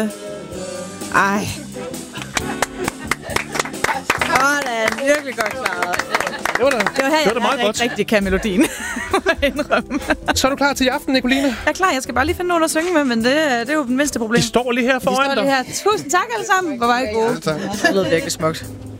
Ej. Sådan, virkelig godt klaret. Det var da meget godt. Jeg rigtig kan melodien. Så er du klar til i aften, Nicoline? Jeg er klar, jeg skal bare lige finde nogen at synge med, men det er jo den mindste problem. De står lige her foran dig. Tusind tak alle sammen. Hvor var I gode. Det lød virkelig smukt.